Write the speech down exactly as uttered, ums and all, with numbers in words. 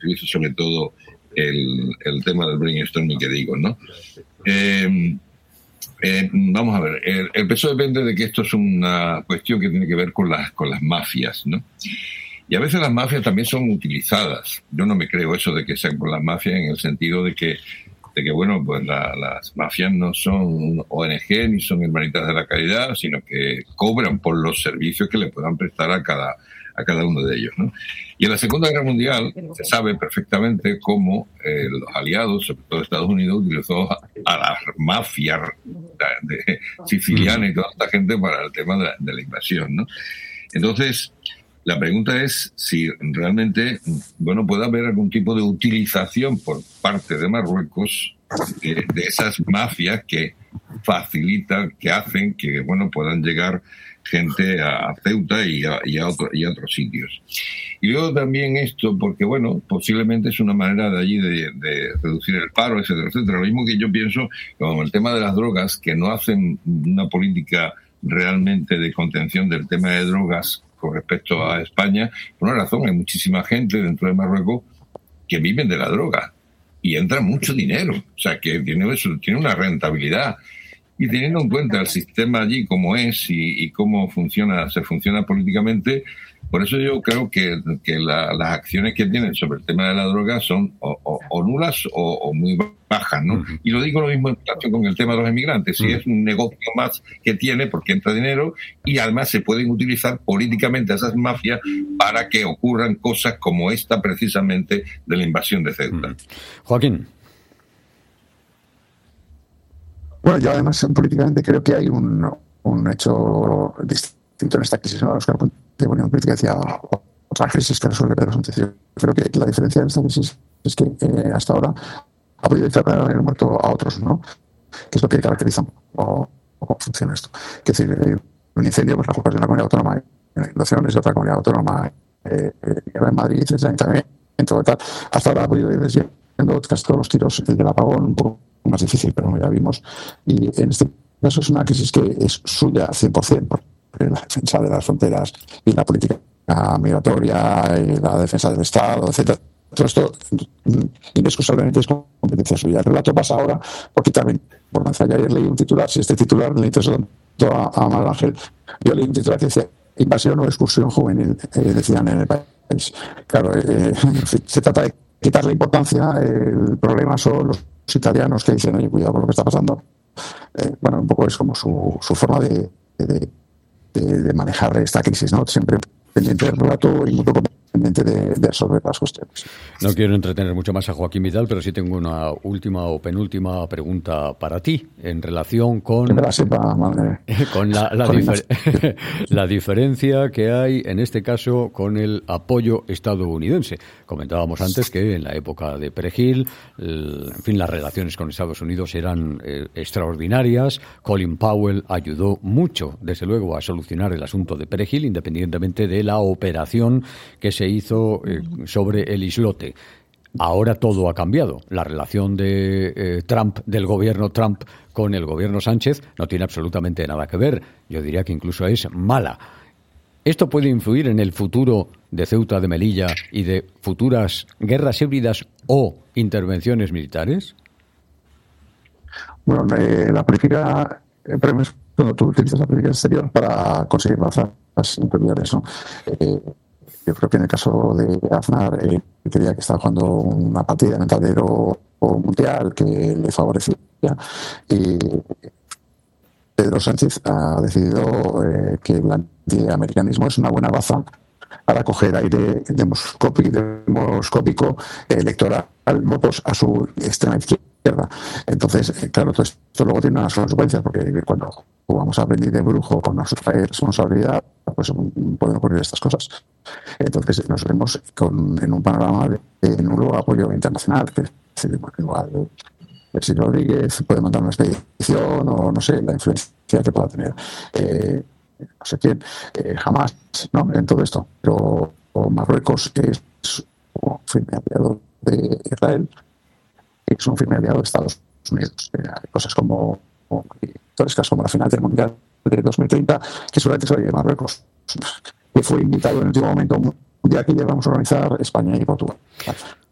utilizo sobre todo el, el tema del brainstorming que digo, ¿no? Eh, eh, vamos a ver, el, el peso depende de que esto es una cuestión que tiene que ver con las, con las mafias, ¿no? Y a veces las mafias también son utilizadas. Yo no me creo eso de que sean por las mafias en el sentido de que, de que bueno, pues la, las mafias no son O N G ni son hermanitas de la caridad, sino que cobran por los servicios que le puedan prestar a cada, a cada uno de ellos, ¿no? Y en la Segunda Guerra Mundial se sabe perfectamente cómo eh, los aliados, sobre todo Estados Unidos, utilizó a, a las mafias de, de, sicilianas y toda esta gente para el tema de la, de la invasión, ¿no? Entonces, la pregunta es si realmente, bueno, puede haber algún tipo de utilización por parte de Marruecos de, de esas mafias que facilitan, que hacen que, bueno, puedan llegar gente a Ceuta y a, y a, otro, y a otros sitios. Y luego también esto, porque, bueno, posiblemente es una manera de allí de, de reducir el paro, etcétera, etcétera. Lo mismo que yo pienso con el tema de las drogas, que no hacen una política realmente de contención del tema de drogas con respecto a España, por una razón, hay muchísima gente dentro de Marruecos que viven de la droga y entra mucho dinero, o sea, que tiene, eso, tiene una rentabilidad. Y teniendo en cuenta el sistema allí como es y, y cómo funciona, se funciona políticamente, por eso yo creo que, que la, las acciones que tienen sobre el tema de la droga son o, o, o nulas o, o muy bajas, ¿no? Uh-huh. Y lo digo lo mismo en relación con el tema de los emigrantes. Si uh-huh. es un negocio más que tiene porque entra dinero y además se pueden utilizar políticamente a esas mafias para que ocurran cosas como esta precisamente de la invasión de Ceuta. Uh-huh. Joaquín. Bueno, yo además políticamente creo que hay un, un hecho distinto en esta crisis, ¿no? Oscar de Unión Política decía otra crisis que resuelve Pedro Sánchez. Yo creo que la diferencia en esta crisis es que eh, hasta ahora ha podido tratar el muerto a otros, ¿no? Que es lo que caracteriza o, o cómo funciona esto. Es decir, eh, un incendio, pues la culpa es de una comunidad autónoma, una inundación es de otra comunidad autónoma, eh, eh, en Madrid, etcétera, también, en todo tal. Hasta ahora ha podido ir desviando casi todos los tiros del apagón, un poco más difícil, pero ya vimos. Y en este caso es una crisis que es suya al cien por ciento, porque la defensa de las fronteras y la política migratoria y la defensa del Estado, etcétera. Todo esto inexcusablemente es competencia suya. El relato pasa ahora por quitarme importancia. Yo ayer leí un titular, si este titular le interesó tanto a, a Manuel Ángel, yo leí un titular que decía invasión o excursión juvenil, eh, decían en el país. Claro, eh, se trata de quitarle importancia. El problema son los italianos que dicen, oye, cuidado con lo que está pasando. Eh, bueno, un poco es como su, su forma de, de, de, de manejar esta crisis, ¿no? Siempre pendiente del relato y muy poco pendiente de, de resolver las cuestiones. No quiero entretener mucho más a Joaquín Vidal, pero sí tengo una última o penúltima pregunta para ti en relación con, que me la sepa, madre. con la, la, difer- la diferencia que hay en este caso con el apoyo estadounidense. Comentábamos antes que en la época de Perejil, el, en fin, las relaciones con Estados Unidos eran eh, extraordinarias. Colin Powell ayudó mucho, desde luego, a solucionar el asunto de Perejil, independientemente de la operación que se hizo eh, sobre el islote. Ahora todo ha cambiado. La relación de eh, Trump, del gobierno Trump con el gobierno Sánchez, no tiene absolutamente nada que ver. Yo diría que incluso es mala. ¿Esto puede influir en el futuro de Ceuta, de Melilla y de futuras guerras híbridas o intervenciones militares? Bueno, eh, la política, eh, cuando tú utilizas la política exterior para conseguir las intervenciones, ¿no? Eh, Yo creo que en el caso de Aznar, eh, creía que estaba jugando una partida en el tablero mundial que le favorecía. Y Pedro Sánchez ha decidido eh, que el antiamericanismo es una buena baza para coger aire demoscópico, demoscópico electoral, votos a su extrema izquierda. Entonces, claro, todo esto luego tiene unas consecuencias, porque cuando jugamos a aprendiz de brujo con nuestra responsabilidad, pues pueden ocurrir estas cosas. Entonces nos vemos con, en un panorama de, de nulo apoyo internacional, que es igual si Rodríguez puede mandar una expedición o no sé, la influencia que pueda tener eh, no sé quién, eh, jamás, ¿no? En todo esto. Pero Marruecos es un firme aliado de Israel, es un firme aliado de Estados Unidos. Eh, hay cosas como, como históricas como la final del Mundial de dos mil treinta, que seguramente se va a ir de Marruecos, que fue invitado en el último momento un día que ya vamos a organizar España y Portugal.